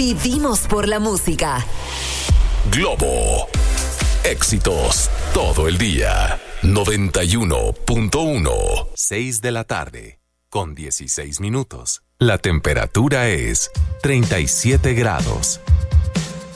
Vivimos por la música. Globo. Éxitos todo el día. 91.1. 6 de la tarde, con 16 minutos. La temperatura es 37 grados.